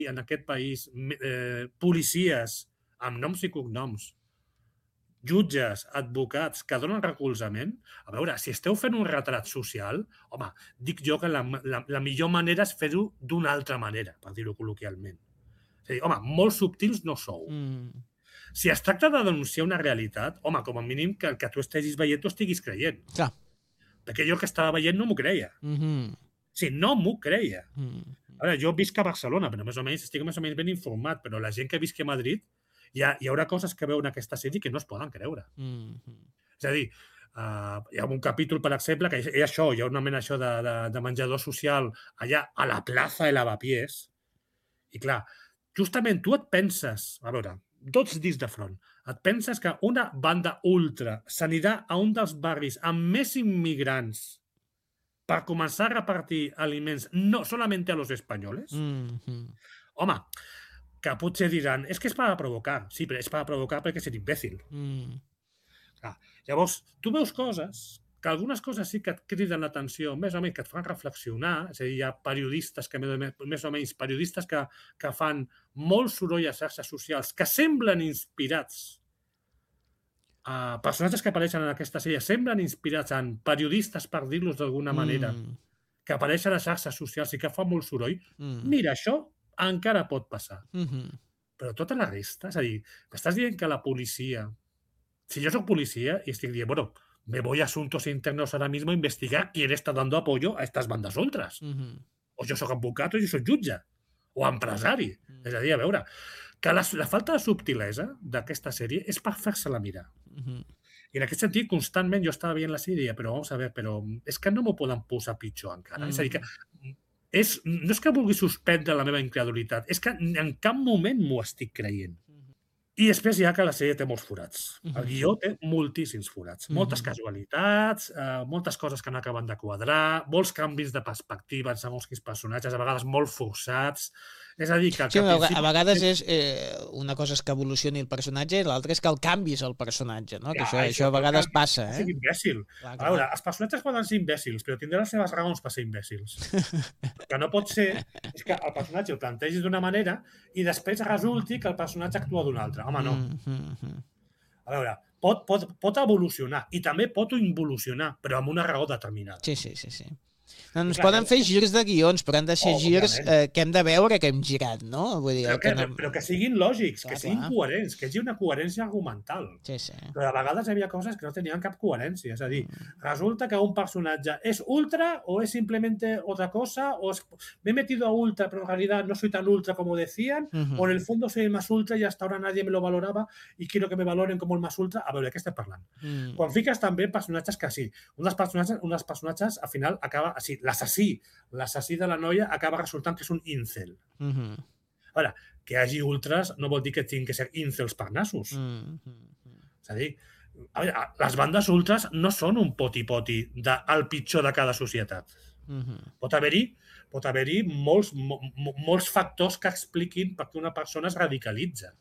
en aquest país policies amb noms i cognoms, jutges, advocats que donen recolzament, a veure, si esteu fent un retrat social, home, dic jo que la millor manera és fer-ho d'una altra manera, per dir-ho col·loquialment. És a dir, home, molt subtils no sou. Si es tracta de denunciar una realitat, home, com a mínim que el que tu estiguis veient t'ho estiguis creient. Clar. Perquè jo el que estava veient no m'ho creia. Sí, no m'ho creia. A veure, jo visc a Barcelona, però estic més o menys ben informat, però la gent que visqui a Madrid hi haurà coses que veuen aquesta sèrie que no es poden creure. És a dir, hi ha un capítol, per exemple, que hi ha una mena això de menjador social allà a la plaça de Lavapiés, i clar, justament tu et penses, a veure, tots dits de front, et penses que una banda ultra s'anirà a un dels barris amb més immigrants per començar a repartir aliments no solament a los españoles? Home, que potser diran, és que és per provocar. Sí, però és per provocar perquè és imbècil. Llavors, tu veus coses, que algunes coses sí que et criden l'atenció, més o menys que et fan reflexionar, és a dir, hi ha periodistes que més o menys periodistes que fan molt soroll a xarxes socials, que semblen inspirats, personatges que apareixen en aquesta sèrie semblen inspirats en periodistes, per dir-los d'alguna manera, que apareixen a xarxes socials i que fan molt soroll. Mira, això encara pot passar. Però tota la resta, és a dir, m'estàs dient que la policia... Si yo soy policía y estoy diciendo, bueno, me voy a asuntos internos ahora mismo a investigar quién está dando apoyo a estas bandas ultras. O jo soc advocat o jo soc jutge. O empresari. És a dir, a veure, que la falta de subtilesa d'aquesta sèrie és per fer-se-la mirar. I en aquest sentit, constantment jo estava veient la sèrie, però vamos a ver, però és que no m'ho poden posar pitjor encara. És a dir, que no és que vulgui suspendre la meva incredulitat, és que en cap moment m'ho estic creient. I després hi ha que la sèrie té molts forats. El guió té moltíssims forats. Moltes casualitats, moltes coses que no acaben de quadrar, molts canvis de perspectiva en segons quins personatges, a vegades molt forçats. És a dir, que... Sí, a vegades és una cosa és que evolucioni el personatge i l'altra és que el canvis el personatge, no? Que això a vegades passa, eh? És imbècil. A veure, els personatges poden ser imbècils, però tindran les seves raons per ser imbècils. El que no pot ser és que el personatge el plantegis d'una manera i després resulti que el personatge actua d'una altra. Home, no. A veure, pot evolucionar i també pot involucionar, però amb una raó determinada. Sí. Ens poden fer girs de guions, però han de ser girs que hem de veure que hem girat, no? Vull dir, però que siguin lògics, que siguin coherents, que hi hagi una coherència argumental. Sí. Però de vegades hi havia coses que no tenien cap coherència. És a dir, resulta que un personatge és ultra o és simplemente otra cosa, o me he metido a ultra, pero en realidad no soy tan ultra como decían, o en el fondo soy el más ultra y hasta ahora nadie me lo valoraba y quiero que me valoren como el más ultra. A veure, de què estem parlant? Quan fiques també personatges que sí, un dels personatges al final acaba així, l'assassí de la noia acaba resultant que és un incel. A veure, que hi hagi ultras no vol dir que tinguin que ser incels per nassos. És a dir, a veure, les bandes ultras no són un poti-poti del pitjor de cada societat. Pot haver-hi molts factors que expliquin per què una persona es radicalitza.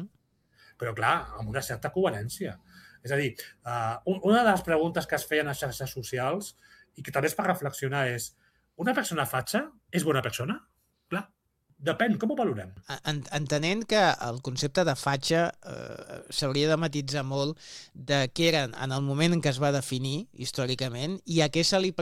Però, clar, amb una certa coherència. És a dir, una de les preguntes que es feien a xarxes socials i que també és per reflexionar és: una persona fatxa és bona persona? Clar, depèn, com ho valorem? Entenent que el concepte de fatxa s'hauria de matitzar molt de què era en el moment en què es va definir històricament i a què se li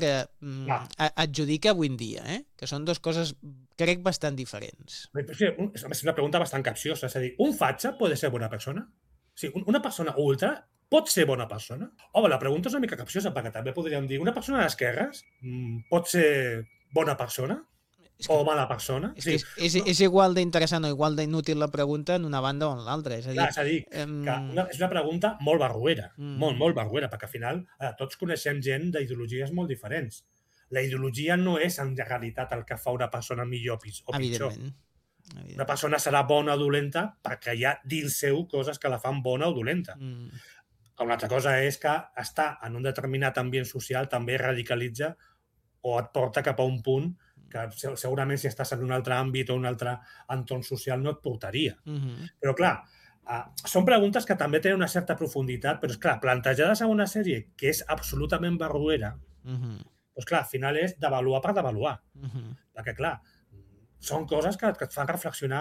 adjudica avui en dia, que són dues coses, crec, bastant diferents. És una pregunta bastant capciosa, és a dir, un fatxa pot ser bona persona? Sí, una persona ultra pot ser bona persona? Home, la pregunta és una mica capciosa, perquè també podríem dir, una persona d'esquerres pot ser bona persona o mala persona? És igual d'interessant o igual d'inútil la pregunta en una banda o en l'altra. És a dir, que és una pregunta molt barroera, molt barroera, perquè al final tots coneixem gent d'ideologies molt diferents. La ideologia no és en realitat el que fa una persona millor o pitjor. Evidentment. Una persona serà bona o dolenta perquè hi ha dins seu coses que la fan bona o dolenta. Una altra cosa és que estar en un determinat ambient social també radicalitza o et porta cap a un punt que segurament si estàs en un altre àmbit o un altre entorn social no et portaria. Però clar, són preguntes que també tenen una certa profunditat, però és clar, plantejades en una sèrie que és absolutament barroera, doncs clar, al final és d'avaluar per d'avaluar. Perquè clar, són coses que et fan reflexionar